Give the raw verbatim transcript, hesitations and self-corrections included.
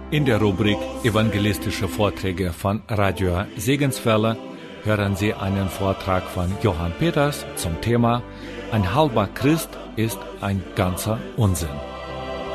In der Rubrik Evangelistische Vorträge von Radio Segenswelle hören Sie einen Vortrag von Johann Peters zum Thema Ein halber Christ ist ein ganzer Unsinn.